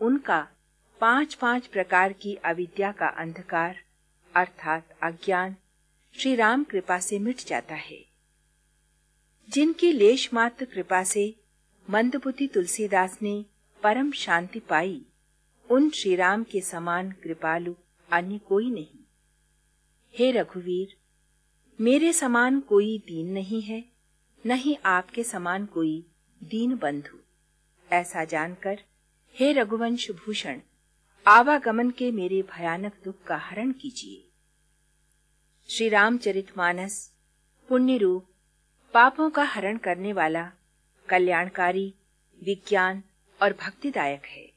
उनका 5-5 प्रकार की अविद्या का अंधकार अर्थात अज्ञान श्री राम कृपा से मिट जाता है। जिनकी लेश मात्र कृपा से मंदबुद्धि तुलसीदास ने परम शांति पाई, उन श्री राम के समान कृपालु अन्य कोई नहीं। हे रघुवीर, मेरे समान कोई दीन नहीं है, न ही आपके समान कोई दीन बंधु। ऐसा जानकर हे रघुवंश भूषण, आवागमन के मेरे भयानक दुख का हरण कीजिए। श्री रामचरितमानस पुण्य रूप पापों का हरण करने वाला, कल्याणकारी, विज्ञान और भक्तिदायक है।